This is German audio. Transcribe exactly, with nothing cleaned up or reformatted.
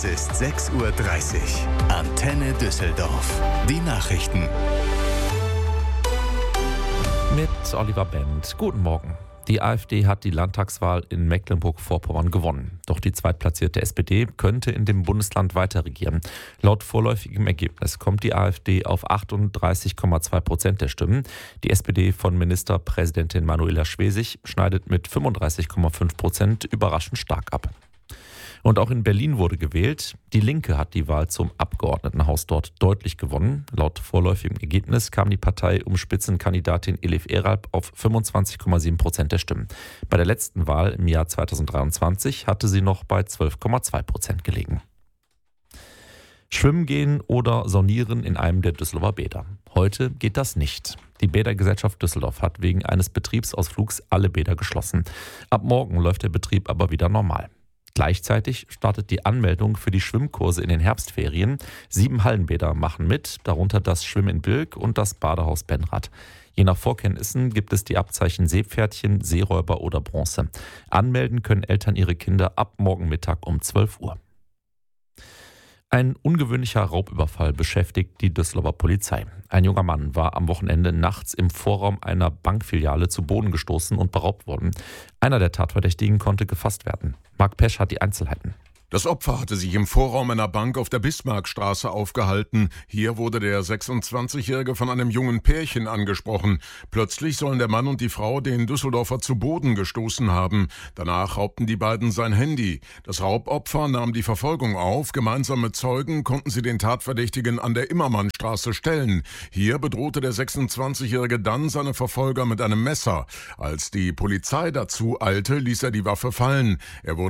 ist sechs Uhr dreißig. Antenne Düsseldorf. Die Nachrichten. Mit Oliver Bent. Guten Morgen. Die AfD hat die Landtagswahl in Mecklenburg-Vorpommern gewonnen. Doch die zweitplatzierte S P D könnte in dem Bundesland weiter regieren. Laut vorläufigem Ergebnis kommt die AfD auf achtunddreißig Komma zwei Prozent der Stimmen. Die S P D von Ministerpräsidentin Manuela Schwesig schneidet mit fünfunddreißig Komma fünf Prozent überraschend stark ab. Und auch in Berlin wurde gewählt. Die Linke hat die Wahl zum Abgeordnetenhaus dort deutlich gewonnen. Laut vorläufigem Ergebnis kam die Partei um Spitzenkandidatin Elif Eralp auf fünfundzwanzig Komma sieben Prozent der Stimmen. Bei der letzten Wahl im Jahr zweitausenddreiundzwanzig hatte sie noch bei zwölf Komma zwei Prozent gelegen. Schwimmen gehen oder saunieren in einem der Düsseldorfer Bäder. Heute geht das nicht. Die Bädergesellschaft Düsseldorf hat wegen eines Betriebsausflugs alle Bäder geschlossen. Ab morgen läuft der Betrieb aber wieder normal. Gleichzeitig startet die Anmeldung für die Schwimmkurse in den Herbstferien. Sieben Hallenbäder machen mit, darunter das Schwimmen in Bilk und das Badehaus Benrath. Je nach Vorkenntnissen gibt es die Abzeichen Seepferdchen, Seeräuber oder Bronze. Anmelden können Eltern ihre Kinder ab morgen Mittag um zwölf Uhr. Ein ungewöhnlicher Raubüberfall beschäftigt die Düsseldorfer Polizei. Ein junger Mann war am Wochenende nachts im Vorraum einer Bankfiliale zu Boden gestoßen und beraubt worden. Einer der Tatverdächtigen konnte gefasst werden. Marc Pesch hat die Einzelheiten. Das Opfer hatte sich im Vorraum einer Bank auf der Bismarckstraße aufgehalten. Hier wurde der sechsundzwanzigjährige von einem jungen Pärchen angesprochen. Plötzlich sollen der Mann und die Frau den Düsseldorfer zu Boden gestoßen haben. Danach raubten die beiden sein Handy. Das Raubopfer nahm die Verfolgung auf. Gemeinsam mit Zeugen konnten sie den Tatverdächtigen an der Immermannstraße stellen. Hier bedrohte der sechsundzwanzigjährige dann seine Verfolger mit einem Messer. Als die Polizei dazu eilte, ließ er die Waffe fallen. Er wurde